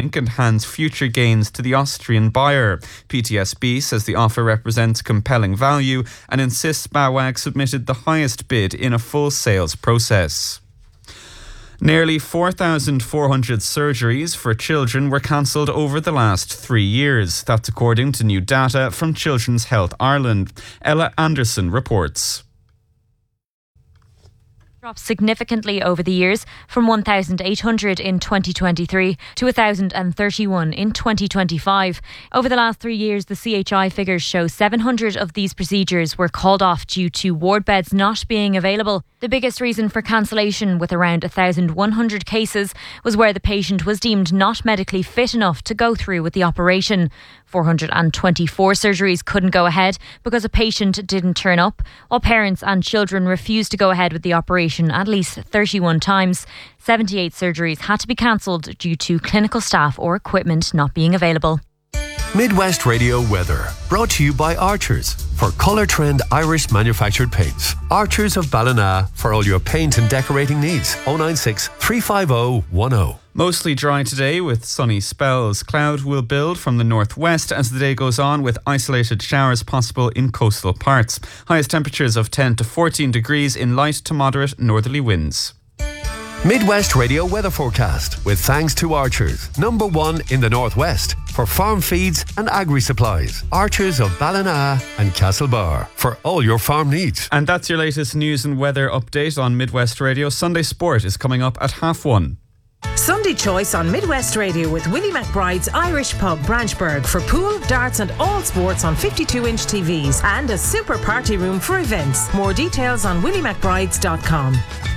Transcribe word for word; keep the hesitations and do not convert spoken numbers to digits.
Bank and hands future gains to the Austrian buyer. P T S B says the offer represents compelling value and insists BAWAG submitted the highest bid in a full sales process. Nearly four thousand four hundred surgeries for children were cancelled over the last three years. That's according to new data from Children's Health Ireland. Ella Anderson reports. Dropped significantly over the years from one thousand eight hundred in twenty twenty-three to one thousand thirty-one in twenty twenty-five. Over the last three years, the C H I figures show seven hundred of these procedures were called off due to ward beds not being available. The biggest reason for cancellation, with around one thousand one hundred cases, was where the patient was deemed not medically fit enough to go through with the operation. four hundred twenty-four surgeries couldn't go ahead because a patient didn't turn up, while parents and children refused to go ahead with the operation at least thirty-one times. seventy-eight surgeries had to be cancelled due to clinical staff or equipment not being available. Midwest Radio weather, brought to you by Archers for Colour Trend Irish manufactured paints. Archers of Ballina for all your paint and decorating needs. oh nine six, three five oh, one oh. Mostly dry today with sunny spells. Cloud will build from the northwest as the day goes on, with isolated showers possible in coastal parts. Highest temperatures of ten to fourteen degrees in light to moderate northerly winds. Midwest Radio weather forecast with thanks to Archers, number one in the northwest for farm feeds and agri-supplies. Archers of Ballina and Castlebar for all your farm needs. And that's your latest news and weather update on Midwest Radio. Sunday Sport is coming up at half one. Sunday Choice on Midwest Radio with Willie McBride's Irish Pub Branchburg for pool, darts and all sports on fifty-two inch T Vs and a super party room for events. More details on willie mcbrides dot com.